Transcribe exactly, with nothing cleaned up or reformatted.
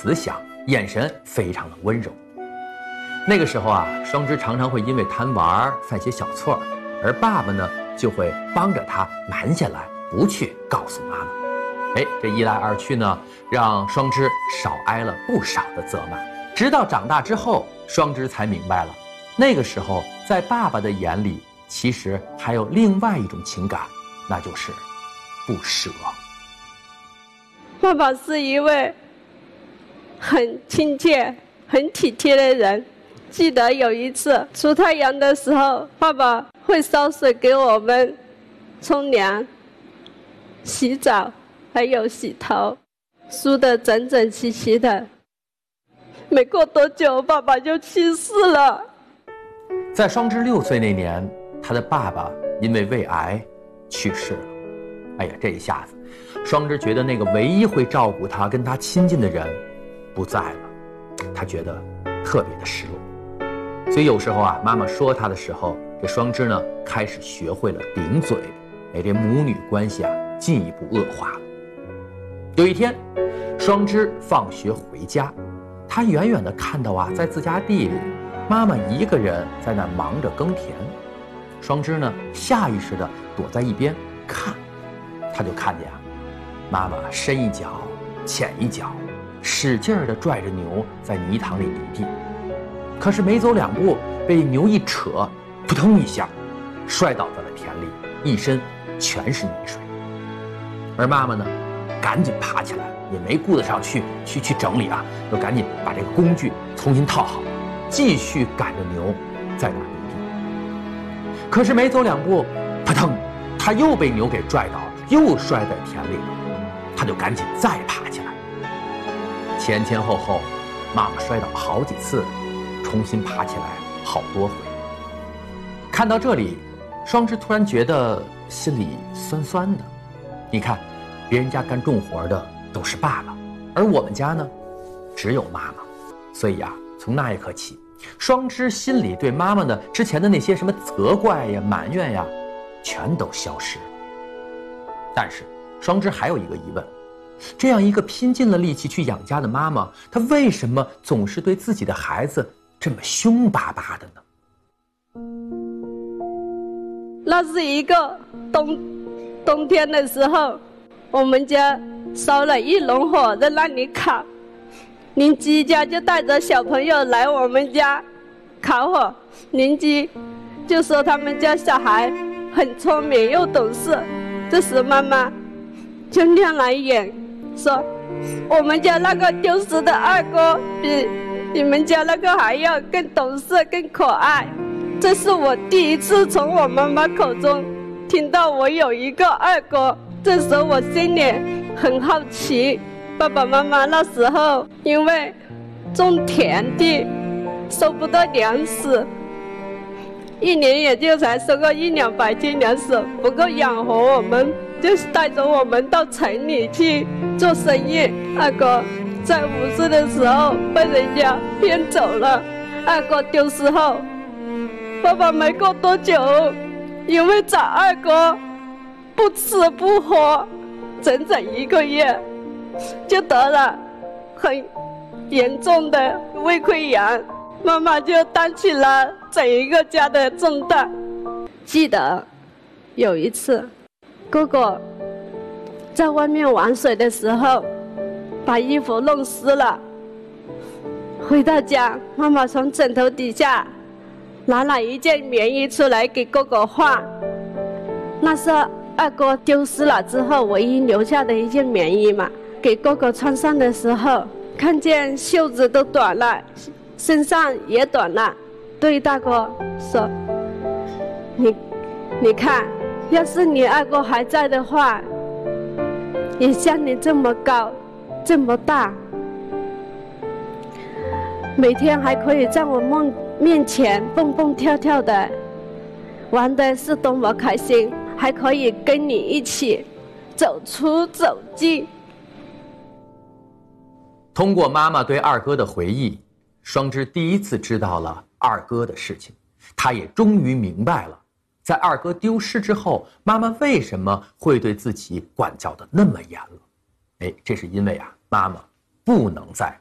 慈祥，眼神非常的温柔。那个时候啊，双枝常常会因为贪玩犯些小错，而爸爸呢就会帮着他瞒下来，不去告诉妈妈。哎，这一来二去呢，让双枝少挨了不少的责骂。直到长大之后，双枝才明白了，那个时候在爸爸的眼里，其实还有另外一种情感，那就是不舍。 爸爸是一位很亲切、很体贴的人。记得有一次出太阳的时候，爸爸会烧水给我们冲凉、洗澡，还有洗头，梳得整整齐齐的。没过多久，爸爸就去世了。 在双枝六岁那年，他的爸爸因为胃癌去世了。哎呀，这一下子，双枝觉得那个唯一会照顾他、跟他亲近的人不在了，他觉得特别的失落。所以有时候啊，妈妈说他的时候，这双枝呢开始学会了顶嘴，哎，这母女关系啊进一步恶化了。有一天，双枝放学回家，她远远地看到啊，在自家地里，妈妈一个人在那忙着耕田。双枝呢下意识地躲在一边看，她就看见啊，妈妈深一脚浅一脚，使劲地拽着牛在泥塘里犁地。可是没走两步，被牛一扯，扑通一下，摔倒在了田里，一身全是泥水。而妈妈呢，赶紧爬起来，也没顾得上去去去整理啊，就赶紧把这个工具重新套好，继续赶着牛在那儿犁地。可是没走两步，扑腾，他又被牛给拽倒，又摔在田里了。他就赶紧再爬起来。前前后后，妈妈摔倒好几次，重新爬起来好多回。看到这里，双枝突然觉得心里酸酸的。你看，别人家干重活的都是爸爸，而我们家呢，只有妈妈。所以啊，从那一刻起，双枝心里对妈妈的之前的那些什么责怪呀、埋怨呀，全都消失了。但是双枝还有一个疑问，这样一个拼尽了力气去养家的妈妈，她为什么总是对自己的孩子这么凶巴巴的呢？ 那是一个冬冬天的时候，我们家烧了一笼火在那里烤，邻居家就带着小朋友来我们家烤火，邻居就说他们家小孩很聪明又懂事。这时妈妈就亮了眼，说我们家那个丢失的二哥比你们家那个还要更懂事更可爱。这是我第一次从我妈妈口中听到我有一个二哥，这时候我心里很好奇，爸爸妈妈那时候因为种田地收不到粮食，一年也就才收个一两百斤粮食，不够养活我们，就是带着我们到城里去做生意。二哥在五岁的时候被人家骗走了，二哥丢失后，爸爸没过多久，因为找二哥不吃不喝，整整一个月，就得了很严重的胃溃疡，妈妈就担起了整一个家的重担。记得有一次，哥哥在外面玩水的时候，把衣服弄湿了。回到家，妈妈从枕头底下拿了一件棉衣出来给哥哥换，那是二哥丢失了之后唯一留下的一件棉衣嘛。给哥哥穿上的时候，看见袖子都短了，身上也短了，对大哥说：“你，你看，要是你二哥还在的话，也像你这么高，这么大，每天还可以在我梦面前蹦蹦跳跳的，玩的是多么开心，还可以跟你一起走出走进。” 通过妈妈对二哥的回忆，双枝第一次知道了二哥的事情，她也终于明白了，在二哥丢失之后，妈妈为什么会对自己管教的那么严了。哎，这是因为啊，妈妈不能再